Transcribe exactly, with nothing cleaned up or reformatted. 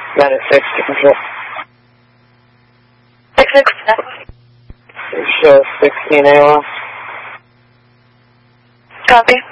ninety-six to control. six six. Show sixteen A L. Copy.